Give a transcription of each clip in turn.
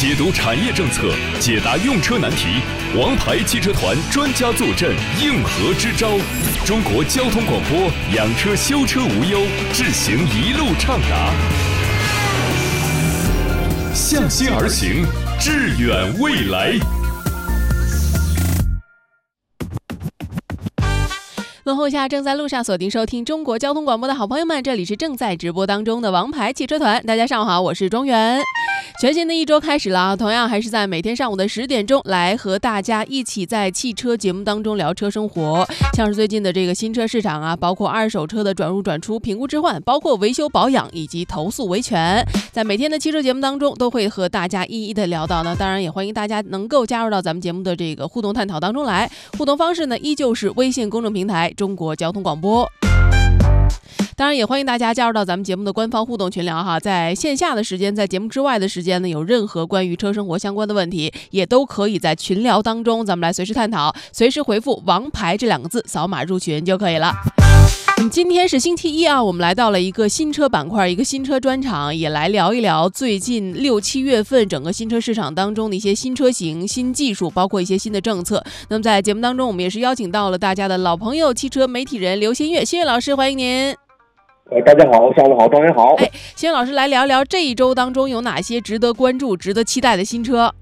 解读产业政策，解答用车难题。王牌汽车团专家坐镇，应和支招。中国交通广播，养车修车无忧，智行一路畅达。向心而行，致远未来。 问候一下正在路上锁定收听中国交通广播的好朋友们，这里是正在直播当中的王牌汽车团。大家上午好，我是庄园。全新的一周开始了，同样还是在每天上午的10点钟来和大家一起在汽车节目当中聊车生活。像是最近的这个新车市场啊，包括二手车的转入转出、评估置换，包括维修保养以及投诉维权，在每天的汽车节目当中都会和大家一一的聊到呢。当然也欢迎大家能够加入到咱们节目的这个互动探讨当中来。互动方式呢，依旧是微信公众平台中国交通广播。当然也欢迎大家加入到咱们节目的官方互动群聊哈，在线下的时间，在节目之外的时间呢，有任何关于车生活相关的问题，也都可以在群聊当中咱们来随时探讨，随时回复王牌这2个字，扫码入群就可以了。今天是星期一啊，我们来到了一个新车板块，一个新车专场，也来聊一聊最近6、7月份整个新车市场当中的一些新车型、新技术，包括一些新的政策。那么在节目当中，我们也是邀请到了大家的老朋友，汽车媒体人刘新月，新月老师，欢迎您。 大家好，下午好，庄园好。 新月老师来聊聊这一周当中有哪些值得关注、值得期待的新车。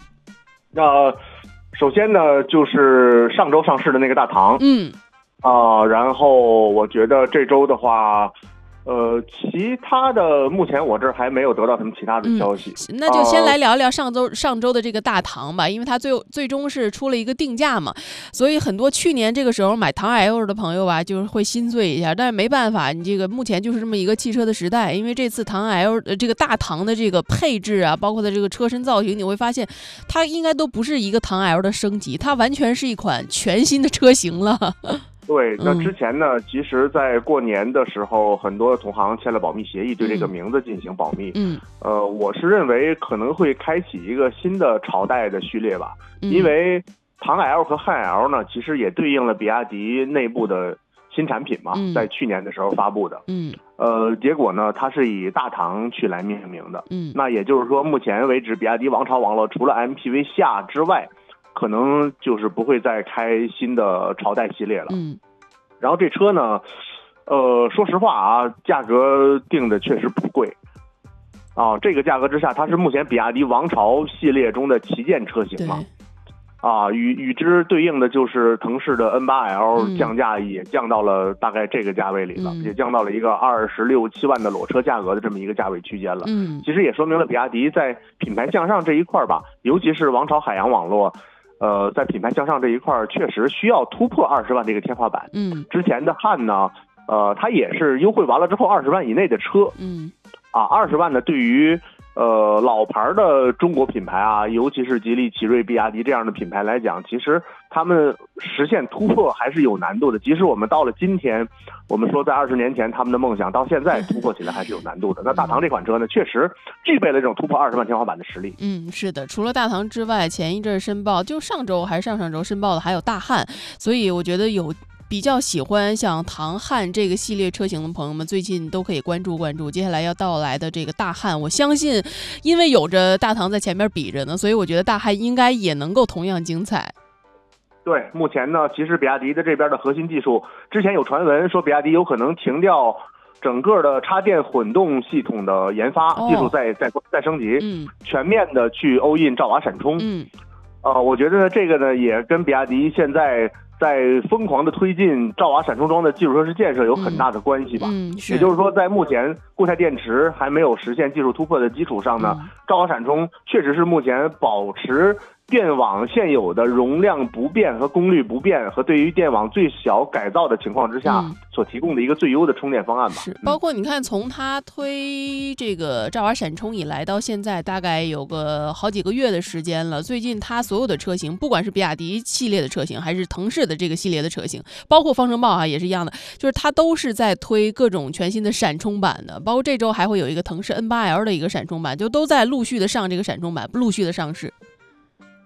首先呢，就是上周上市的那个大唐，然后我觉得这周的话，其他的目前我这儿还没有得到什么其他的消息。 那就先来聊聊上周的这个大唐吧，因为它最终是出了一个定价嘛，所以很多去年这个时候买唐 L 的朋友吧，就是会心碎一下，但是没办法，你这个目前就是这么一个汽车的时代，因为这次唐 L 这个大唐的这个配置啊，包括它这个车身造型，你会发现它应该都不是一个唐 L 的升级，它完全是一款全新的车型了。 对，那之前呢，其实在过年的时候，很多同行签了保密协议，对这个名字进行保密。我是认为可能会开启一个新的朝代的序列吧，因为唐 L 和汉 L 呢，其实也对应了比亚迪内部的新产品嘛，在去年的时候发布的。结果呢，它是以大唐去来命名的。那也就是说，目前为止，比亚迪王朝网络除了 MPV 下之外，可能就是不会再开新的朝代系列了。然后这车呢，说实话啊，价格定的确实不贵啊。这个价格之下，它是目前比亚迪王朝系列中的旗舰车型嘛。与之对应的就是腾势的 N8L 降价也降到了大概这个价位里了，也降到了一个26、7万的裸车价格的这么一个价位区间了。其实也说明了比亚迪在品牌向上这一块吧，尤其是王朝海洋网络。在品牌向上这一块确实需要突破20万这个天花板。之前的汉呢，它也是优惠完了之后20万以内的车。20万呢，对于老牌的中国品牌啊，尤其是吉利、奇瑞、比亚迪这样的品牌来讲，其实他们实现突破还是有难度的。即使我们到了今天，我们说在20年前他们的梦想，到现在突破起来还是有难度的。那大唐这款车呢，确实具备了这种突破20万天花板的实力。 是的，除了大唐之外，前一阵申报，就上周还是上上周申报的还有大汉，所以我觉得有比较喜欢像唐汉这个系列车型的朋友们，最近都可以关注关注接下来要到来的这个大汉。我相信因为有着大唐在前面比着呢，所以我觉得大汉应该也能够同样精彩。 对，目前呢，其实比亚迪的这边的核心技术，之前有传闻说比亚迪有可能停掉整个的插电混动系统的研发，技术再升级，全面的去欧印兆瓦闪充。我觉得这个呢，也跟比亚迪现在在疯狂的推进兆瓦闪充桩的基础设施建设有很大的关系吧。也就是说，在目前固态电池还没有实现技术突破的基础上呢，兆瓦闪充确实是目前保持电网现有的容量不变和功率不变，和对于电网最小改造的情况之下所提供的一个最优的充电方案吧。 是，包括你看，从它推这个兆瓦闪充以来到现在，大概有个好几个月的时间了。最近它所有的车型，不管是比亚迪系列的车型，还是腾势的这个系列的车型，包括方程豹也是一样的，就是它都是在推各种全新的闪充版的。包括这周还会有一个腾势 N8L 的一个闪充版，就都在陆续的上这个闪充版，陆续的上市。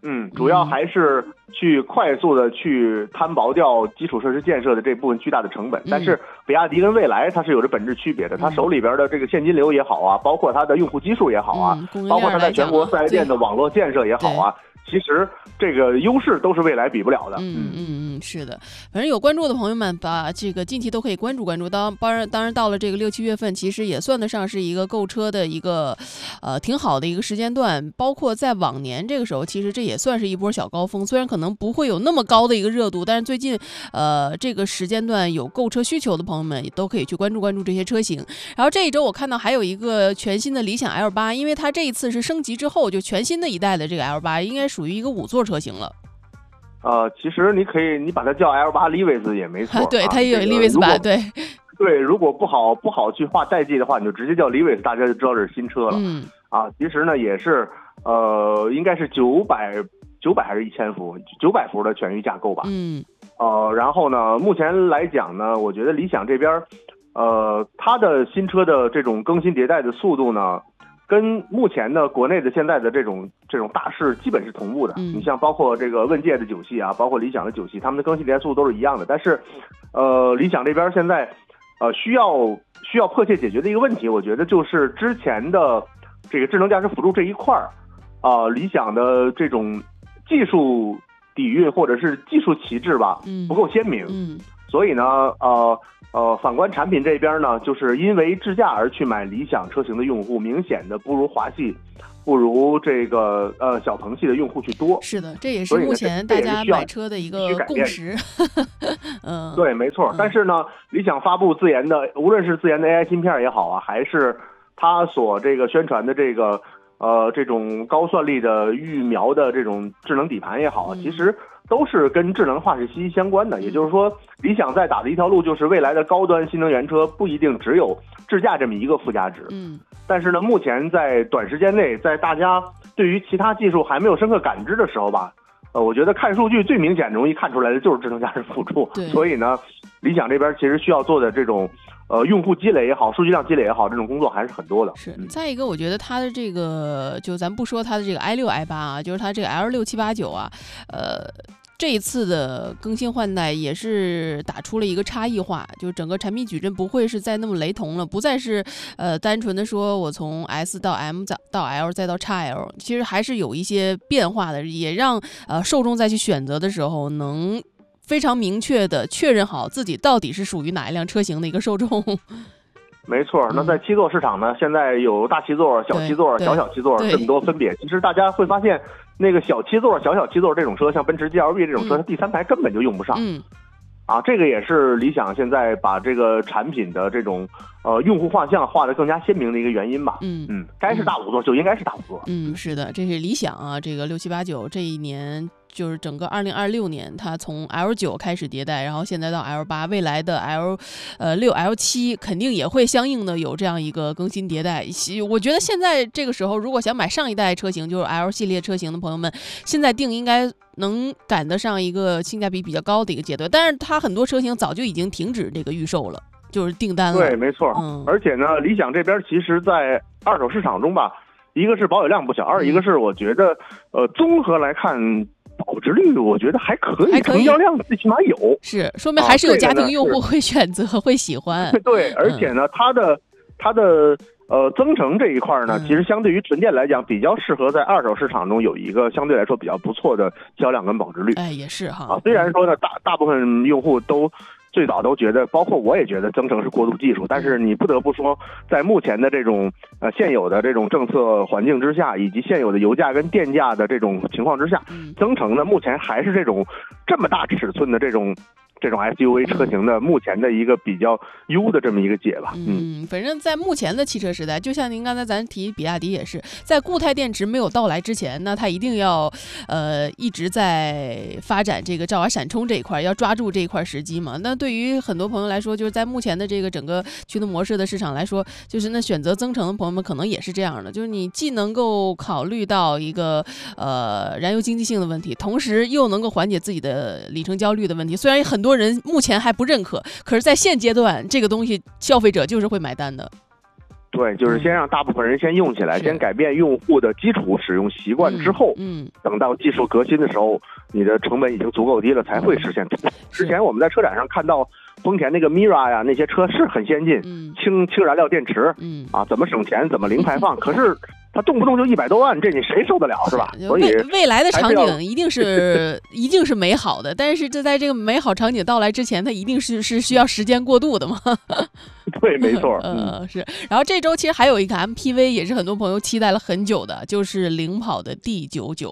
主要还是去快速的去摊薄掉基础设施建设的这部分巨大的成本。但是比亚迪跟蔚来它是有着本质区别的，它手里边的这个现金流也好啊，包括它的用户基数也好啊，包括它在全国4S店的网络建设也好啊，其实这个优势都是蔚来比不了的。 是的，反正有关注的朋友们，把这个近期都可以关注。当然到了这个6、7月份，其实也算得上是一个购车的一个挺好的一个时间段。包括在往年这个时候，其实这也算是一波小高峰。虽然可能不会有那么高的一个热度，但是最近这个时间段有购车需求的朋友们也都可以去关注这些车型。然后这一周我看到还有一个全新的理想 L8，因为它这一次是升级之后就全新的一代的这个 L8，应该属于一个5座车型了。 其实你把它叫 L8 Levis 也没错， 对，它也有 Levis 版， 对，如果不好去画代际的话，你就直接叫 Levis， 大家就知道这是新车了。其实呢也是应该是900还是1000伏，900伏的全域架构吧。然后呢，目前来讲呢，我觉得理想这边它的新车的这种更新迭代的速度呢，跟目前的国内的现在的这种大势基本是同步的。你像包括这个问界的9系啊，包括理想的9系，他们的更新迭代速度都是一样的。但是理想这边现在需要迫切解决的一个问题，我觉得就是之前的这个智能驾驶辅助这一块理想的这种技术底蕴或者是技术旗帜吧，不够鲜明。所以呢反观产品这边呢，就是因为智驾而去买理想车型的用户，明显的不如华系，不如这个小鹏系的用户去多。 是的，这也是目前大家买车的一个共识。 对，没错。但是呢，理想发布自研的，无论是自研的 AI 芯片也好啊，还是它所这个宣传的这个这种高算力的预描的这种智能底盘也好，其实都是跟智能化是息息相关的。也就是说，理想在打的一条路就是未来的高端新能源车不一定只有智驾这么一个附加值。但是呢，目前在短时间内，在大家对于其他技术还没有深刻感知的时候吧，我觉得看数据最明显容易看出来的就是智能驾驶辅助。所以呢，理想这边其实需要做的这种用户积累也好，数据量积累也好，这种工作还是很多的。 再一个，我觉得它的这个，就咱不说它的这个 i6、i8 啊，就是它这个 L6、7、8、9啊，这一次的更新换代也是打出了一个差异化，就整个产品矩阵不会是再那么雷同了，不再是单纯的说我从 S 到 M 到 L 再到 XL， 其实还是有一些变化的，也让受众再去选择的时候能非常明确的确认好自己到底是属于哪一辆车型的一个受众。 没错，那在7座市场呢，现在有大7座、小7座、小7座这么多分别。其实大家会发现，那个小7座、小7座这种车，像奔驰 GLB 这种车，它第3排根本就用不上。这个也是理想现在把这个产品的这种用户画像画得更加鲜明的一个原因吧。该是大5座就应该是大5座。是的，这是理想啊，这个6、7、8、9这一年。就是整个2026年，它从 L9 开始迭代，然后现在到 L8，未来的 L6、L7肯定也会相应的有这样一个更新迭代。我觉得现在这个时候，如果想买上一代车型，就是 L 系列车型的朋友们，现在定应该能赶得上一个性价比比较高的一个阶段。但是它很多车型早就已经停止这个预售了，就是订单了。 对，没错。而且呢，理想这边其实在二手市场中吧，一个是保有量不小，一个是我觉得综合来看。保值率我觉得还可以，成交量最起码有， 是说明还是有家庭用户会选择、会喜欢。 对，而且呢，它的增程这一块呢，其实相对于纯电来讲，比较适合在二手市场中有一个相对来说比较不错的销量跟保值率。 也是哈。 虽然说呢，大部分用户都最早都觉得，包括我也觉得增程是过渡技术，但是你不得不说，在目前的这种现有的这种政策环境之下，以及现有的油价跟电价的这种情况之下，增程呢目前还是这么大尺寸的这种 SUV 车型的目前的一个比较优的这么一个解吧。 反正在目前的汽车时代，就像您刚才咱提比亚迪也是，在固态电池没有到来之前呢，它一定要一直在发展这个兆瓦闪充这一块，要抓住这一块时机嘛。那对于很多朋友来说，就是在目前的这个整个驱动模式的市场来说，就是那选择增程的朋友们可能也是这样的，就是你既能够考虑到一个燃油经济性的问题，同时又能够缓解自己的里程焦虑的问题。虽然很多人目前还不认可，可是在现阶段这个东西消费者就是会买单的。 对，就是先让大部分人先用起来，先改变用户的基础使用习惯之后，等到技术革新的时候，你的成本已经足够低了，才会实现。之前我们在车展上看到丰田那个 Mira 呀，那些车是很先进，氢燃料电池，怎么省钱，怎么零排放，可是它动不动就100多万，这你谁受得了是吧？所以未来的场景一定是美好的，但是在这个美好场景到来之前，它一定是需要时间过渡的嘛。 对，没错。 是。然后这周其实还有一个 MPV， 也是很多朋友期待了很久的，就是领跑的 D99。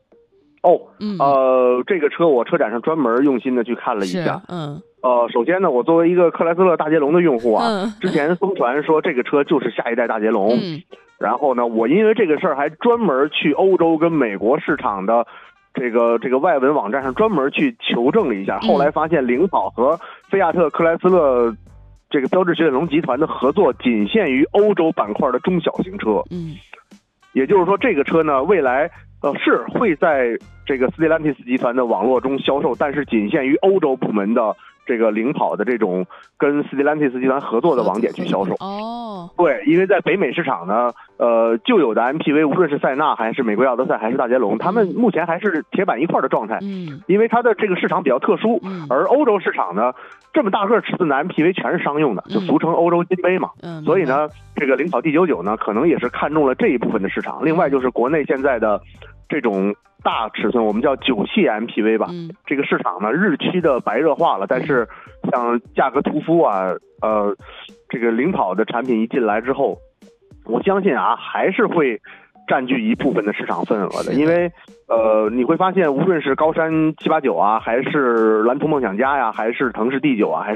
这个车我车展上专门用心的去看了一下。首先呢，我作为一个克莱斯勒大捷龙的用户啊，之前疯传说这个车就是下一代大捷龙。然后呢，我因为这个事儿还专门去欧洲跟美国市场的这个外文网站上专门去求证了一下，后来发现领跑和菲亚特克莱斯勒这个标致雪铁龙集团的合作仅限于欧洲板块的中小型车。也就是说这个车呢，未来是会在这个斯蒂兰蒂斯集团的网络中销售，但是仅限于欧洲部门的这个领跑的这种跟斯蒂兰蒂斯集团合作的网点去销售。对，因为在北美市场呢，旧有的 MPV 无论是塞纳还是美国奥德赛还是大捷龙，他们目前还是铁板一块的状态。因为它的这个市场比较特殊，而欧洲市场呢，这么大个尺寸的 MPV 全是商用的，就俗称欧洲金杯嘛。所以呢，这个领跑 D99 呢，可能也是看中了这一部分的市场。另外就是国内现在的这种大尺寸，我们叫9系 MPV 吧，这个市场呢日趋的白热化了，但是像价格屠夫啊，这个领跑的产品一进来之后，我相信啊还是会占据一部分的市场份额的。因为你会发现无论是高山789啊，还是蓝图梦想家呀，还是腾势 D9 啊，还是